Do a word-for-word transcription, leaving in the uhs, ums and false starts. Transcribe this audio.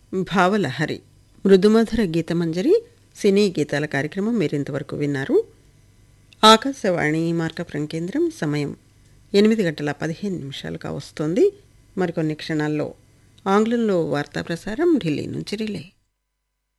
భావలహరి మృదుమధుర గీతమంజరి సినీ గీతాల కార్యక్రమం మీరింతవరకు విన్నారు. ఆకాశవాణి మార్కపురం కేంద్రం సమయం ఎనిమిది గంటల పదిహేను నిమిషాలుగా వస్తోంది. మరికొన్ని క్షణాల్లో ఆంగ్లంలో వార్తా ప్రసారం ఢిల్లీ నుంచి రిలే.